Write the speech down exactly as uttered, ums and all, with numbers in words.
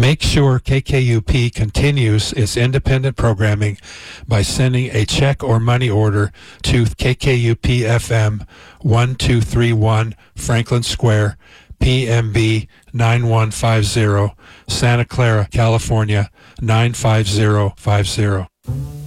Make sure K K U P continues its independent programming by sending a check or money order to K K U P F M one two three one Franklin Square, P M B nine one five zero, Santa Clara, California nine five zero five zero.